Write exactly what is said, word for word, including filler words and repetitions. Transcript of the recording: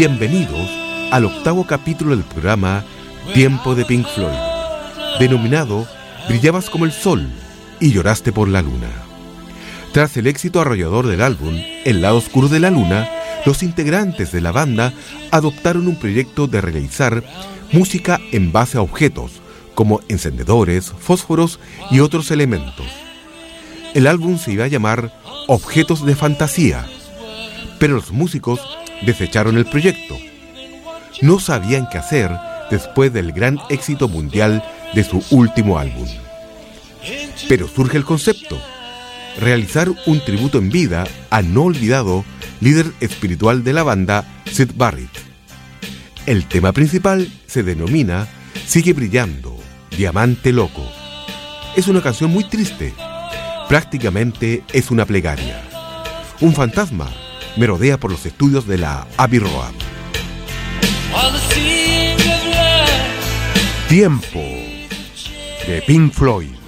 Bienvenidos al octavo capítulo del programa Tiempo de Pink Floyd, denominado Brillabas como el sol y lloraste por la luna. Tras el éxito arrollador del álbum El lado oscuro de la luna, los integrantes de la banda adoptaron un proyecto de realizar música en base a objetos, como encendedores, fósforos y otros elementos. El álbum se iba a llamar Objetos de Fantasía, pero los músicos desecharon el proyecto. No sabían qué hacer después del gran éxito mundial de su último álbum. Pero surge el concepto: realizar un tributo en vida al no olvidado líder espiritual de la banda, Syd Barrett. El tema principal se denomina Sigue brillando, Diamante Loco. Es una canción muy triste. Prácticamente es una plegaria. Un fantasma merodea por los estudios de la Abbey Road. Tiempo de Pink Floyd.